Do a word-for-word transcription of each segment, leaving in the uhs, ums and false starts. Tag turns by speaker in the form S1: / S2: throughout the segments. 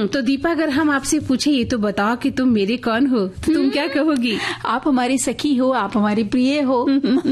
S1: तो दीपा, अगर हम आपसे पूछे ये तो बताओ कि तुम मेरे कौन हो, तो तुम क्या कहोगी?
S2: आप हमारी सखी हो, आप हमारी प्रिय हो।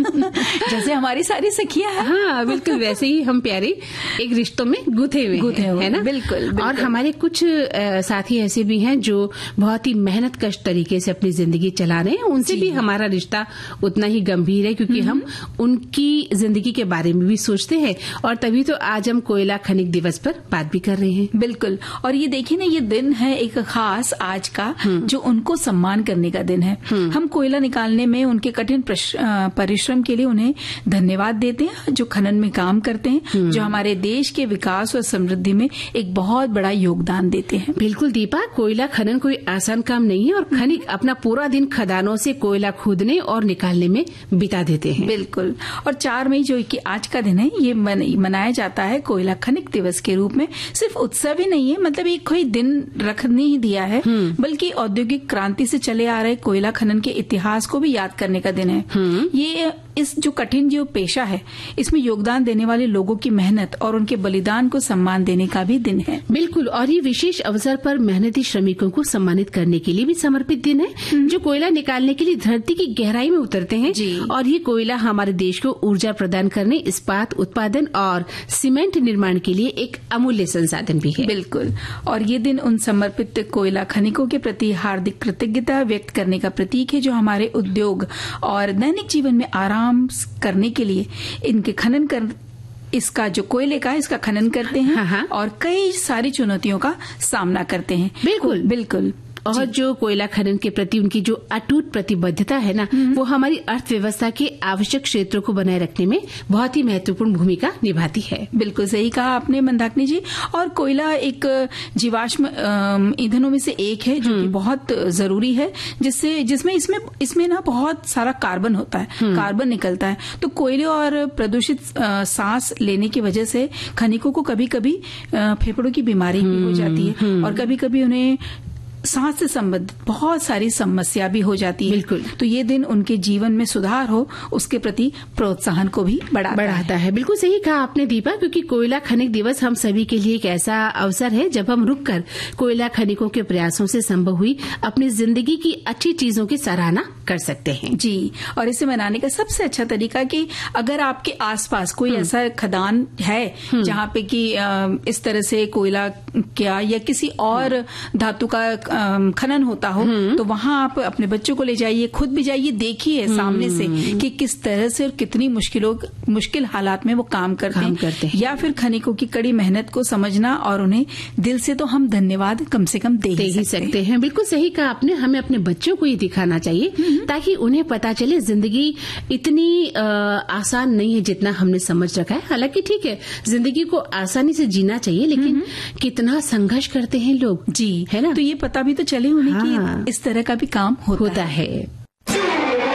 S2: जैसे हमारी सारी सखियां हैं।
S1: हाँ, बिल्कुल वैसे ही हम प्यारे एक रिश्तों में गुथे हुए
S2: गुथे
S1: हैं,
S2: हुए
S1: है ना?
S2: बिल्कुल, बिल्कुल।
S1: और हमारे कुछ आ, साथी ऐसे भी हैं जो बहुत ही मेहनत कश तरीके से अपनी जिंदगी चला रहे हैं। उनसे भी हमारा रिश्ता उतना ही गंभीर है, क्योंकि हम उनकी जिंदगी के बारे में भी सोचते हैं। और तभी तो आज हम कोयला खनिक दिवस पर बात भी कर रहे हैं।
S2: बिल्कुल। और ये देखिए ना, ये दिन है एक खास आज का, जो उनको सम्मान करने का दिन है। हम कोयला निकालने में उनके कठिन परिश्रम के लिए उन्हें धन्यवाद देते हैं, जो खनन में काम करते हैं, जो हमारे देश के विकास और समृद्धि में एक बहुत बड़ा योगदान देते हैं।
S1: बिल्कुल दीपा, कोयला खनन कोई आसान काम नहीं है और खनिक अपना पूरा दिन खदानों से कोयला खोदने और निकालने में बिता देते हैं।
S2: बिल्कुल। और चार मई जो कि आज का दिन है, ये मनाया जाता है कोयला खनिक दिवस के रूप में। सिर्फ उत्सव ही नहीं है, मतलब एक कोई दिन रख नहीं दिया है, बल्कि औद्योगिक क्रांति से चले आ रहे कोयला खनन के इतिहास को भी याद करने का दिन है। ये इस जो कठिन जो पेशा है, इसमें योगदान देने वाले लोगों की मेहनत और उनके बलिदान को सम्मान देने का भी दिन है।
S1: बिल्कुल। और ये विशेष अवसर पर मेहनती श्रमिकों को सम्मानित करने के लिए भी समर्पित दिन है, जो कोयला निकालने के लिए धरती की गहराई में उतरते हैं। और ये कोयला हमारे देश को ऊर्जा प्रदान करने, इस्पात उत्पादन और सीमेंट निर्माण के लिए एक अमूल्य संसाधन भी है।
S2: बिल्कुल। और ये दिन उन समर्पित कोयला खनिकों के प्रति हार्दिक कृतज्ञता व्यक्त करने का प्रतीक है, जो हमारे उद्योग और दैनिक जीवन में आराम करने के लिए इनके खनन कर इसका जो कोयले का इसका खनन करते हैं। हाँ हाँ। और कई सारी चुनौतियों का सामना करते हैं।
S1: बिल्कुल
S2: बिल्कुल।
S1: और जो कोयला खनन के प्रति उनकी जो अटूट प्रतिबद्धता है ना, वो हमारी अर्थव्यवस्था के आवश्यक क्षेत्रों को बनाए रखने में बहुत ही महत्वपूर्ण भूमिका निभाती है।
S2: बिल्कुल सही कहा आपने मंदाकिनी जी। और कोयला एक जीवाश्म ईंधनों में से एक है, जो कि बहुत जरूरी है, जिससे जिसमें इसमें इसमें ना बहुत सारा कार्बन होता है, कार्बन निकलता है। तो कोयले और प्रदूषित सांस लेने की वजह से खनिकों को कभी कभी फेफड़ों की बीमारी भी हो जाती है, और कभी कभी उन्हें सांस से संबंधित बहुत सारी समस्या भी हो जाती है।
S1: बिल्कुल।
S2: तो ये दिन उनके जीवन में सुधार हो, उसके प्रति प्रोत्साहन को भी बढ़ाता,
S1: बढ़ाता है।, है बिल्कुल सही कहा आपने दीपा, क्योंकि कोयला खनिक दिवस हम सभी के लिए एक ऐसा अवसर है जब हम रुककर कोयला खनिकों के प्रयासों से संभव हुई अपनी जिंदगी की अच्छी चीजों की सराहना कर सकते हैं।
S2: जी। और इसे मनाने का सबसे अच्छा तरीका कि अगर आपके आसपास कोई ऐसा खदान है जहाँ पे कि इस तरह से कोयला क्या या किसी और धातु का खनन होता हो, तो वहां आप अपने बच्चों को ले जाइए, खुद भी जाइए, देखिए सामने से कि किस तरह से और कितनी मुश्किलों मुश्किल हालात में वो काम करते,
S1: काम
S2: हैं।
S1: करते हैं।
S2: या फिर खनिकों की कड़ी मेहनत को समझना और उन्हें दिल से तो हम धन्यवाद कम से कम दे,
S1: दे ही सकते, सकते हैं। बिल्कुल सही कहा आपने, हमें अपने बच्चों को ये दिखाना चाहिए ताकि उन्हें पता चले जिंदगी इतनी आ, आसान नहीं है जितना हमने समझ रखा है। हालांकि ठीक है, जिंदगी को आसानी से जीना चाहिए, लेकिन कितना संघर्ष करते हैं लोग,
S2: जी,
S1: है ना?
S2: तो ये पता भी तो चले उन्हें
S1: हाँ।
S2: कि इस तरह का भी काम होता,
S1: होता है, है।